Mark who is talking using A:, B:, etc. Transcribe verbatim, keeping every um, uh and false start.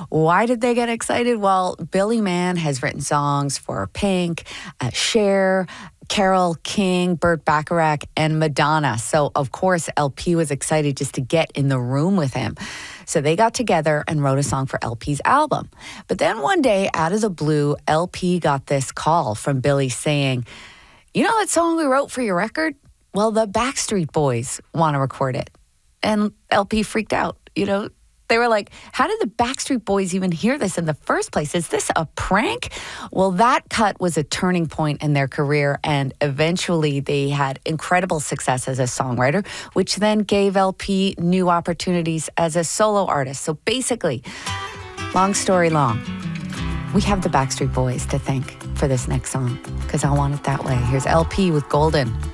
A: Why did they get excited? Well, Billy Mann has written songs for Pink, uh, Cher, Carole King, Burt Bacharach, and Madonna. So, of course, L P was excited just to get in the room with him. So they got together and wrote a song for L P's album. But then one day, out of the blue, L P got this call from Billy saying, you know that song we wrote for your record? Well, the Backstreet Boys want to record it. And L P freaked out, you know. They were like, how did the Backstreet Boys even hear this in the first place? Is this a prank? Well, that cut was a turning point in their career, and eventually they had incredible success as a songwriter, which then gave L P new opportunities as a solo artist. So basically, long story long, we have the Backstreet Boys to thank for this next song, because I Want It That Way. Here's L P with Golden.